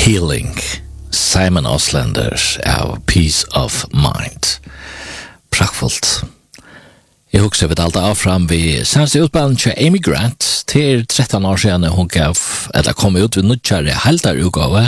Healing, Simon Oslanders av Peace of Mind. Praktfullt. Jeg husker vi talte av fram vi seneste utbanen til Amy Grant til 13 år siden hun gav, eller kom ut ved nødkjære heldarutgave